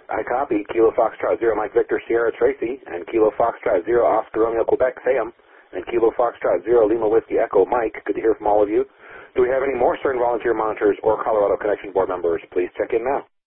I copy. Kilo Foxtrot 0 Mike Victor Sierra Tracy, and Kilo Foxtrot 0 Oscar Romeo Quebec Sam, and Kilo Foxtrot 0 Lima Whiskey Echo Mike. Good to hear from all of you. Do we have any more CERN volunteer monitors or Colorado Connection Board members? Please check in now.